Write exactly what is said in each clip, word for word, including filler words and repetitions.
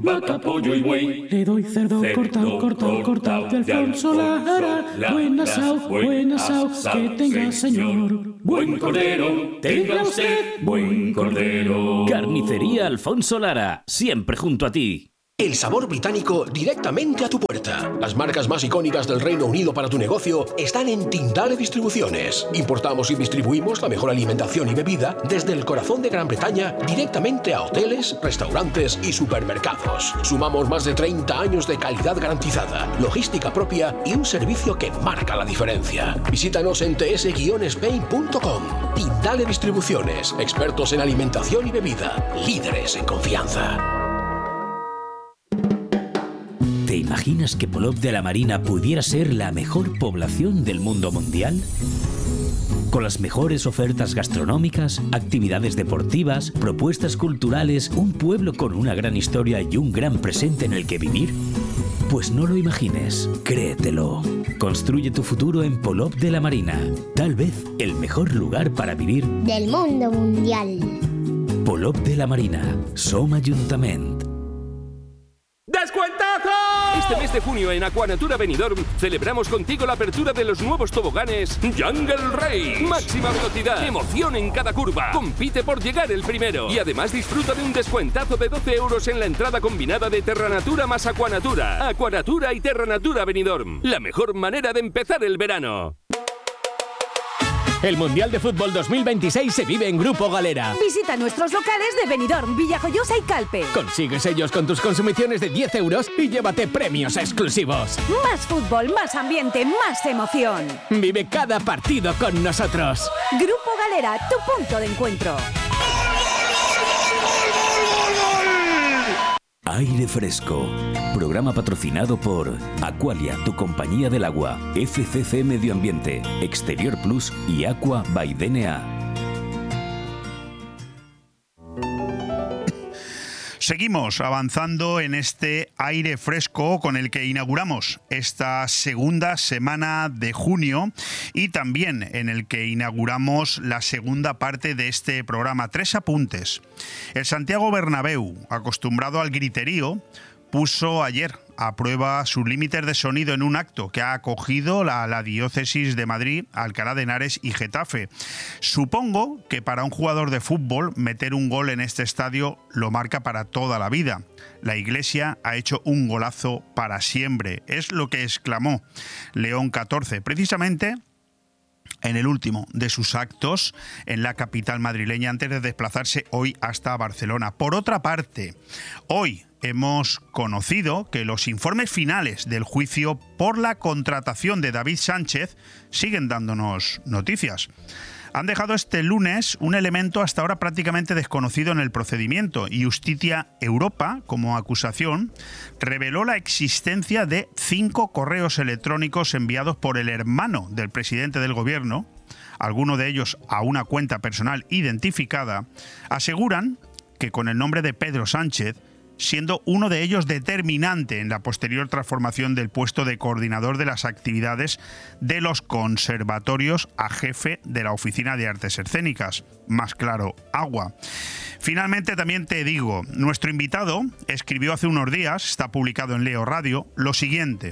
vaca, pollo y buey. Le doy cerdo, cerdo cortado, cortado, cortado de Alfonso Lara. Buen asao, buen asao, que tenga señor. Buen cordero, tenga usted buen cordero. Carnicería Alfonso Lara, siempre junto a ti. El sabor británico directamente a tu puerta. Las marcas más icónicas del Reino Unido para tu negocio están en Tindale Distribuciones. Importamos y distribuimos la mejor alimentación y bebida desde el corazón de Gran Bretaña directamente a hoteles, restaurantes y supermercados. Sumamos más de treinta años de calidad garantizada, logística propia y un servicio que marca la diferencia. Visítanos en t s guion spain punto com. Tindale Distribuciones, expertos en alimentación y bebida, líderes en confianza. ¿Te imaginas que Polop de la Marina pudiera ser la mejor población del mundo mundial? Con las mejores ofertas gastronómicas, actividades deportivas, propuestas culturales, un pueblo con una gran historia y un gran presente en el que vivir. Pues no lo imagines, créetelo. Construye tu futuro en Polop de la Marina. Tal vez el mejor lugar para vivir del mundo mundial. Polop de la Marina, Som Ajuntament. ¡Descuentazo! Este mes de junio en Aquanatura Benidorm celebramos contigo la apertura de los nuevos toboganes Jungle Race. Máxima velocidad, emoción en cada curva. Compite por llegar el primero. Y además disfruta de un descuentazo de doce euros en la entrada combinada de Terranatura más Aquanatura. Aquanatura y Terranatura Benidorm. La mejor manera de empezar el verano. El Mundial de Fútbol dos mil veintiséis se vive en Grupo Galera. Visita nuestros locales de Benidorm, Villajoyosa y Calpe. Consigue sellos con tus consumiciones de diez euros y llévate premios exclusivos. Más fútbol, más ambiente, más emoción. Vive cada partido con nosotros. Grupo Galera, tu punto de encuentro. Aire Fresco, programa patrocinado por Aqualia, tu compañía del agua, F C C Medio Ambiente, Exterior Plus y Aqua by D N A. Seguimos avanzando en este aire fresco con el que inauguramos esta segunda semana de junio y también en el que inauguramos la segunda parte de este programa. Tres apuntes. El Santiago Bernabéu, acostumbrado al griterío, puso ayer a prueba sus límites de sonido en un acto que ha acogido la, la diócesis de Madrid, Alcalá de Henares y Getafe. Supongo que para un jugador de fútbol meter un gol en este estadio lo marca para toda la vida. La Iglesia ha hecho un golazo para siempre. Es lo que exclamó León catorce, precisamente en el último de sus actos en la capital madrileña antes de desplazarse hoy hasta Barcelona. Por otra parte, hoy hemos conocido que los informes finales del juicio por la contratación de David Sánchez siguen dándonos noticias. Han dejado este lunes un elemento hasta ahora prácticamente desconocido en el procedimiento. Justitia Europa, como acusación, reveló la existencia de cinco correos electrónicos enviados por el hermano del presidente del gobierno, alguno de ellos a una cuenta personal identificada. Aseguran que con el nombre de Pedro Sánchez, siendo uno de ellos determinante en la posterior transformación del puesto de coordinador de las actividades de los conservatorios a jefe de la Oficina de Artes Escénicas. Más claro, agua. Finalmente también te digo, nuestro invitado escribió hace unos días, está publicado en Leo Radio, lo siguiente.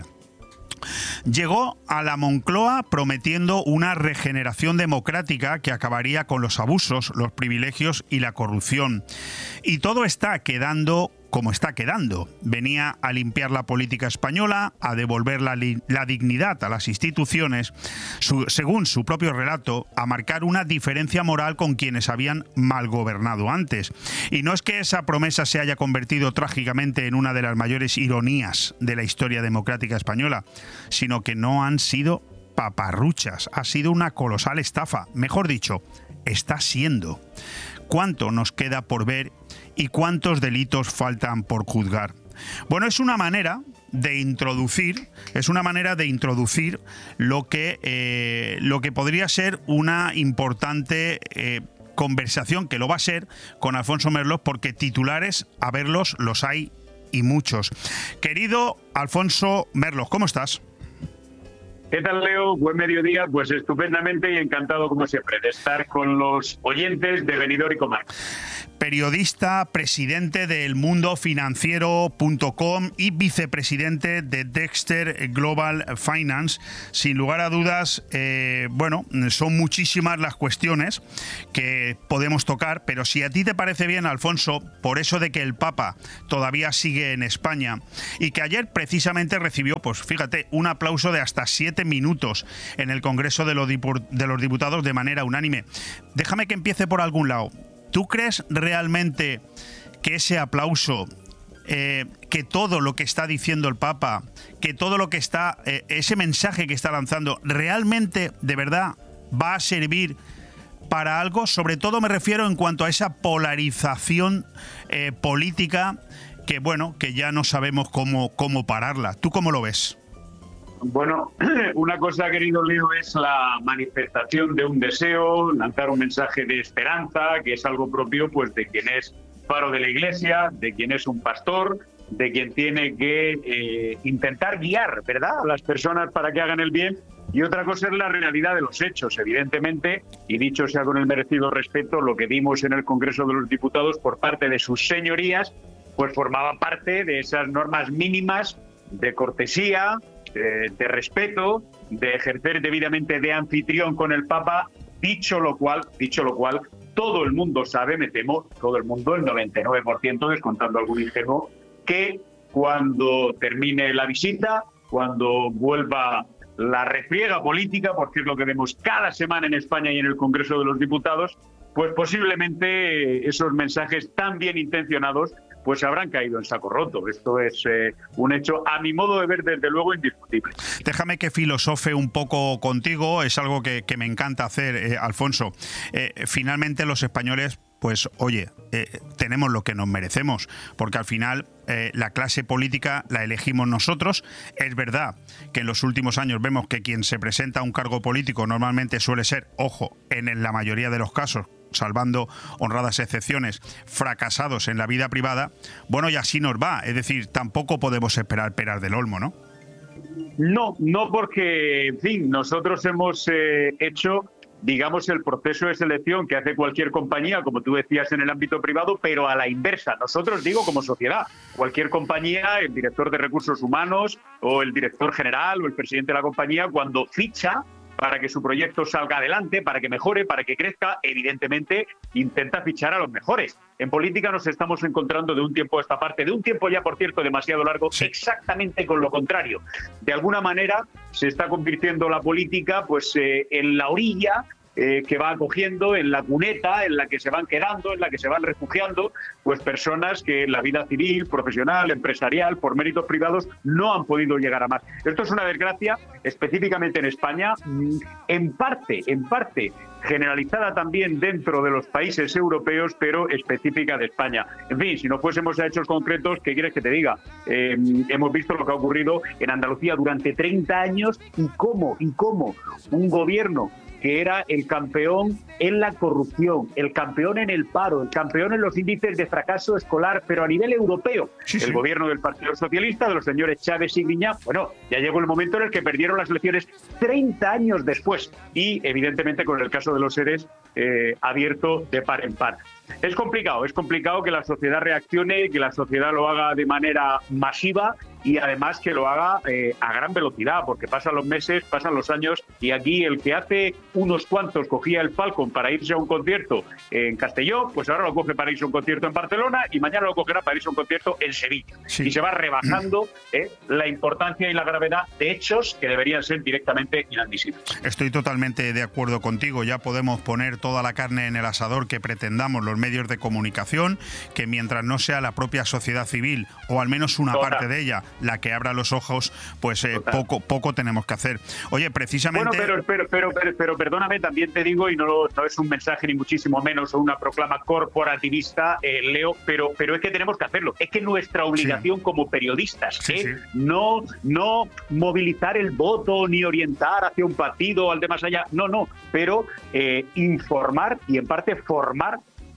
Llegó a la Moncloa prometiendo una regeneración democrática que acabaría con los abusos, los privilegios y la corrupción. Y todo está quedando como está quedando. Venía a limpiar la política española, a devolver la, la dignidad a las instituciones, su, según su propio relato, a marcar una diferencia moral con quienes habían mal gobernado antes. Y no es que esa promesa se haya convertido trágicamente en una de las mayores ironías de la historia democrática española, sino que no han sido paparruchas, ha sido una colosal estafa, mejor dicho, está siendo. ¿Cuánto nos queda por ver y cuántos delitos faltan por juzgar? Bueno, es una manera de introducir, es una manera de introducir lo que, eh, lo que podría ser una importante eh, conversación, que lo va a ser, con Alfonso Merlos, porque titulares, a verlos, los hay y muchos. Querido Alfonso Merlos, ¿cómo estás? ¿Qué tal, Leo? Buen mediodía. Pues estupendamente y encantado, como siempre, de estar con los oyentes de Benidorm y Comarca. Periodista, presidente de el mundo financiero punto com y vicepresidente de Dexter Global Finance. Sin lugar a dudas, eh, bueno, son muchísimas las cuestiones que podemos tocar, pero si a ti te parece bien, Alfonso, por eso de que el Papa todavía sigue en España y que ayer precisamente recibió, pues fíjate, un aplauso de hasta siete minutos en el Congreso de los, de los Diputados de manera unánime. Déjame que empiece por algún lado. ¿Tú crees realmente que ese aplauso, eh, que todo lo que está diciendo el Papa, que todo lo que está, eh, ese mensaje que está lanzando, realmente, de verdad, va a servir para algo? Sobre todo me refiero en cuanto a esa polarización eh, política que, bueno, que ya no sabemos cómo, cómo pararla. ¿Tú cómo lo ves? Bueno, una cosa, querido Leo, es la manifestación de un deseo, lanzar un mensaje de esperanza, que es algo propio pues de quien es faro de la Iglesia, de quien es un pastor, de quien tiene que eh, intentar guiar, ¿verdad?, a las personas para que hagan el bien. Y otra cosa es la realidad de los hechos, evidentemente, y dicho sea con el merecido respeto, lo que vimos en el Congreso de los Diputados por parte de sus señorías, pues formaba parte de esas normas mínimas de cortesía, de, de respeto, de ejercer debidamente de anfitrión con el Papa. Dicho lo cual, dicho lo cual, todo el mundo sabe, me temo, todo el mundo, el noventa y nueve por ciento, descontando algún ingenuo, que cuando termine la visita, cuando vuelva la refriega política, porque es lo que vemos cada semana en España y en el Congreso de los Diputados, pues posiblemente esos mensajes tan bien intencionados pues habrán caído en saco roto. Esto es eh, un hecho, a mi modo de ver, desde luego, indiscutible. Déjame que filosofe un poco contigo, es algo que, que me encanta hacer, eh, Alfonso. Eh, finalmente los españoles, pues oye, eh, tenemos lo que nos merecemos, porque al final eh, la clase política la elegimos nosotros. Es verdad que en los últimos años vemos que quien se presenta a un cargo político normalmente suele ser, ojo, en la mayoría de los casos, salvando honradas excepciones, fracasados en la vida privada. Bueno, y así nos va. Es decir, tampoco podemos esperar peras del olmo, ¿no? No, no porque, en fin, nosotros hemos eh, hecho, digamos, el proceso de selección que hace cualquier compañía, como tú decías, en el ámbito privado, pero a la inversa. Nosotros, digo, como sociedad, cualquier compañía, el director de recursos humanos o el director general o el presidente de la compañía, cuando ficha para que su proyecto salga adelante, para que mejore, para que crezca, evidentemente intenta fichar a los mejores. En política nos estamos encontrando de un tiempo a esta parte, de un tiempo ya, por cierto, demasiado largo, sí, exactamente con lo contrario. De alguna manera se está convirtiendo la política pues eh, en la orilla eh, que va acogiendo, en la cuneta en la que se van quedando, en la que se van refugiando, pues personas que en la vida civil, profesional, empresarial, por méritos privados, no han podido llegar a más. Esto es una desgracia, específicamente en España, en parte, en parte generalizada también dentro de los países europeos, pero específica de España. En fin, si no fuésemos a hechos concretos, ¿qué quieres que te diga? Eh, hemos visto lo que ha ocurrido en Andalucía durante treinta años y cómo, y cómo un gobierno que era el campeón en la corrupción, el campeón en el paro, el campeón en los índices de fracaso escolar, pero a nivel europeo. Sí, sí. El gobierno del Partido Socialista, de los señores Chávez y Griñán, bueno, ya llegó el momento en el que perdieron las elecciones treinta años después y, evidentemente, con el caso de los seres eh, abierto de par en par. Es complicado, es complicado que la sociedad reaccione, que la sociedad lo haga de manera masiva y además que lo haga eh, a gran velocidad, porque pasan los meses, pasan los años y aquí el que hace unos cuantos cogía el Falcon para irse a un concierto en Castelló, pues ahora lo coge para irse a un concierto en Barcelona y mañana lo cogerá para irse a un concierto en Sevilla. Sí. Y se va rebajando eh, la importancia y la gravedad de hechos que deberían ser directamente inadmisibles. Estoy totalmente de acuerdo contigo. Ya podemos poner toda la carne en el asador que pretendamos los medios de comunicación, que mientras no sea la propia sociedad civil o al menos una Total. parte de ella la que abra los ojos, pues eh, poco poco tenemos que hacer. Oye, precisamente... Bueno, pero, pero, pero, pero, pero perdóname, también te digo, y no, no es un mensaje ni muchísimo menos o una proclama corporativista, eh, Leo, pero, pero es que tenemos que hacerlo. Es que nuestra obligación sí. como periodistas, sí, ¿eh? sí. no no movilizar el voto ni orientar hacia un partido o al de más allá, no, no, pero eh, informar y en parte formar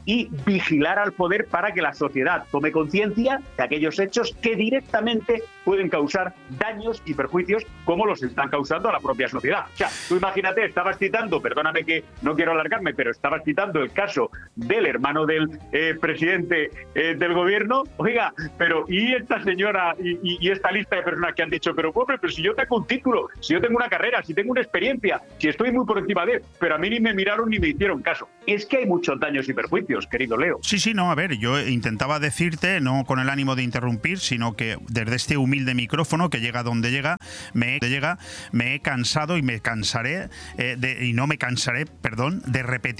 y vigilar al poder para que la sociedad tome conciencia de aquellos hechos que directamente pueden causar daños y perjuicios como los están causando a la propia sociedad. O sea, tú imagínate, estabas citando, perdóname que no quiero alargarme, pero estabas citando el caso del hermano del eh, presidente eh, del gobierno. Oiga, pero ¿y esta señora y, y, y esta lista de personas que han dicho, pero hombre, pero si yo tengo un título, si yo tengo una carrera, si tengo una experiencia, si estoy muy por encima de él, pero a mí ni me miraron ni me hicieron caso? Es que hay muchos daños y perjuicios, querido Leo. Sí, sí, no, a ver, yo intentaba decirte, no con el ánimo de interrumpir, sino que desde este humilde micrófono que llega donde llega, me he, llega, me he cansado y me cansaré, eh, de, y no me cansaré, perdón, de repetir